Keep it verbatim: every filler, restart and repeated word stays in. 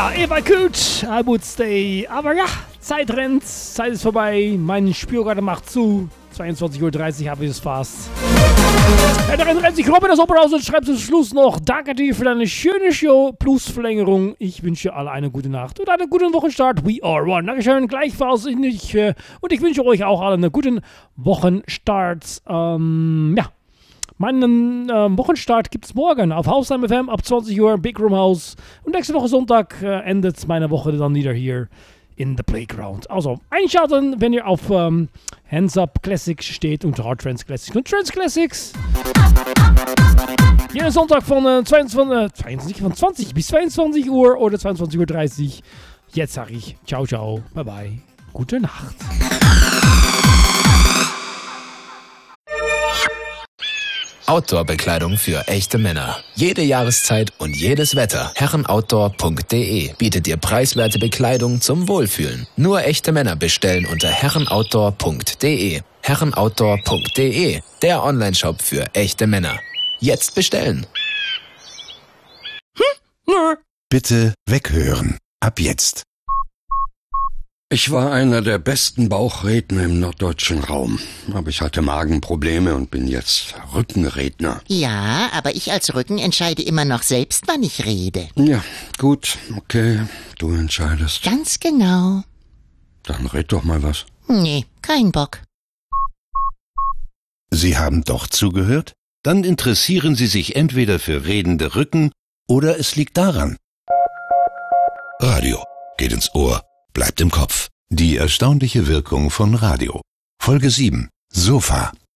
Ja, if I could, I would stay. Aber ja, Zeit rennt, Zeit ist vorbei. Mein Spielgarten macht zu. zweiundzwanzig Uhr dreißig habe ich es fast. Ja, darin rennt sich Robin das Opera aus und schreibt zum Schluss noch: Danke dir für deine schöne Show plus Verlängerung. Ich wünsche alle eine gute Nacht und einen guten Wochenstart. We are one. Dankeschön, gleichfalls. Ich, äh, und ich wünsche euch auch alle einen guten Wochenstart. Ähm, ja. Meinen ähm, Wochenstart gibt es morgen auf Hausheim F M ab zwanzig Uhr, Big Room House. Und nächste Woche Sonntag äh, endet meine Woche dann wieder hier in the Playground. Also einschalten, wenn ihr auf ähm, Hands Up Classics steht und Hard Trance Classics und Trance Classics. Jeden Sonntag von, äh, zweiundzwanzig, äh, zweiundzwanzig, von zwanzig bis zweiundzwanzig Uhr oder zweiundzwanzig Uhr dreißig. Jetzt sage ich ciao, ciao, bye bye, gute Nacht. Outdoor-Bekleidung für echte Männer. Jede Jahreszeit und jedes Wetter. herrenoutdoor punkt de bietet dir preiswerte Bekleidung zum Wohlfühlen. Nur echte Männer bestellen unter herrenoutdoor punkt de. herrenoutdoor punkt de, der Onlineshop für echte Männer. Jetzt bestellen. Hm? Nö. Bitte weghören. Ab jetzt. Ich war einer der besten Bauchredner im norddeutschen Raum. Aber ich hatte Magenprobleme und bin jetzt Rückenredner. Ja, aber ich als Rücken entscheide immer noch selbst, wann ich rede. Ja, gut, okay, du entscheidest. Ganz genau. Dann red doch mal was. Nee, kein Bock. Sie haben doch zugehört? Dann interessieren Sie sich entweder für redende Rücken oder es liegt daran. Radio geht ins Ohr, bleibt im Kopf. Die erstaunliche Wirkung von Radio. Folge sieben. Sofa.